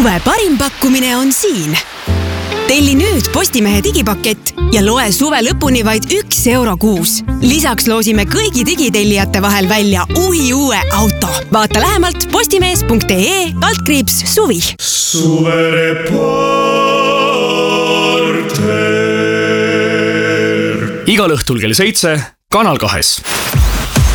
Suve parim pakkumine on siin. Telli nüüd Postimehe digipakett ja loe suve lõpuni vaid €1 kuus. Lisaks loosime kõigi digitellijate vahel välja uue auto. Vaata lähemalt postimees.ee/suvi. Suvereporter. Igal õhtul kell 7 Kanal 2.